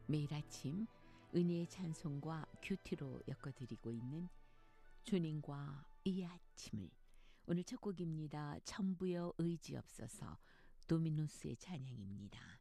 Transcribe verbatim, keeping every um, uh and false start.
매일 아침 은혜의 찬송과 큐티로 엮어드리고 있는 주님과 이 아침을, 오늘 첫 곡입니다. 천부여 의지없어서, 도미노스의 찬양입니다.